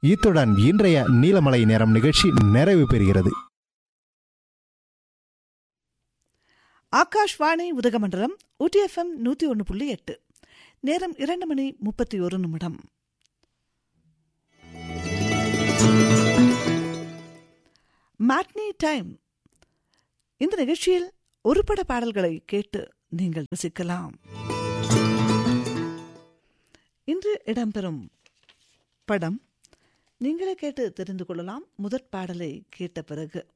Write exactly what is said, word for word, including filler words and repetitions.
இத்துடன் இன்றைய நீலமலை நேரம் நிகழ்ச்சி நிறைவு பெறுகிறது. ஆகாஷ்வாணி உதகமண்டலம் ஊட்டி எஃப்எம் நூத்தி ஒன்னு புள்ளி எட்டு. நேரம் இரண்டு மணி முப்பத்தி ஒரு நிமிடம். Matinee time. இந்த நிகழ்ச்சியில் ஒரு பட பாடல்களை கேட்டு நீங்கள் ரசிக்கலாம். இன்று இடம்பெறும் படம் நீங்களே கேட்டு தெரிந்து கொள்ளலாம் முதற் பாடலை கேட்ட பிறகு.